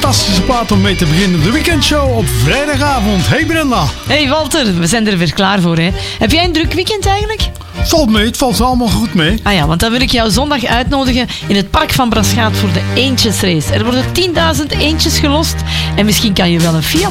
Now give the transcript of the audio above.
fantastische plaat om mee te beginnen. De weekendshow op vrijdagavond. Hey Brenda. Hey Walter, we zijn er weer klaar voor, hè. Heb jij een druk weekend eigenlijk? Valt mee, het valt allemaal goed mee. Ah ja, want dan wil ik jou zondag uitnodigen in het park van Braschaat voor de eendjesrace. Er worden 10.000 eendjes gelost en misschien kan je wel een Fiat